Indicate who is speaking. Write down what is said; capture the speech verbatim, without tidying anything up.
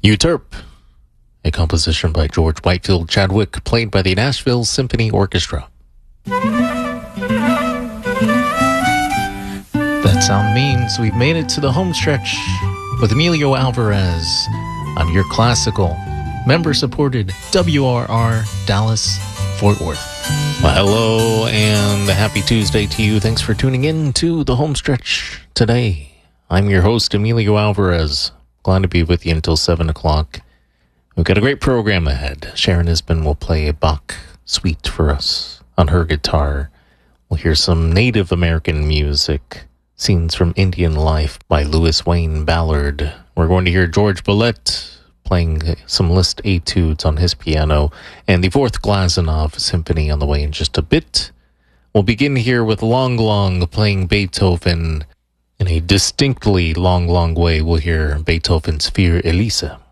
Speaker 1: Euterpe, a composition by George Whitefield Chadwick, played by the Nashville Symphony Orchestra. That sound means we've made it to the home stretch with Emilio Alvarez on your classical, member-supported W R R Dallas Fort Worth. Well, hello and a happy Tuesday to you. Thanks for tuning in to the home stretch today. I'm your host, Emilio Alvarez. Glad to be with you until seven o'clock. We've got a great program ahead. Sharon Isbin will play a Bach suite for us on her guitar. We'll hear some Native American music, scenes from Indian life by Louis Wayne Ballard. We're going to hear George Bollette playing some Liszt etudes on his piano, and the Fourth Glazunov Symphony on the way in just a bit. We'll begin here with Long Long playing Beethoven. In a distinctly long, long way, we'll hear Beethoven's Für Elise.